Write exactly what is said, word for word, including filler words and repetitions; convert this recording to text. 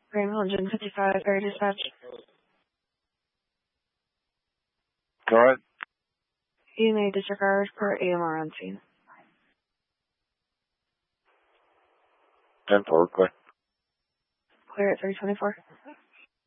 Graham one fifty-five, air dispatch. Go ahead. You may disregard per A M R on scene. ten forward, clear. Clear at three twenty-four.